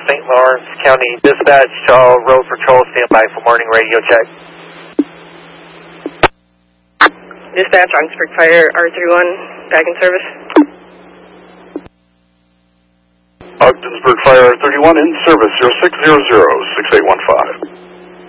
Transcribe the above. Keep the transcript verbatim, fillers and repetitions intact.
Saint Lawrence County Dispatch to all road patrol, stand by for morning radio check. Dispatch, Orangeburg Fire R thirty-one, back in service. Ogdensburg Fire R thirty-one in service, zero six zero zero, six eight one five.